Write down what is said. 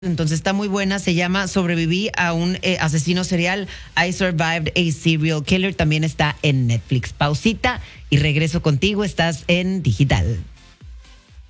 Entonces está muy buena, se llama Sobreviví a un asesino serial, I Survived a Serial Killer, también está en Netflix. Pausita y regreso contigo, estás en Digital.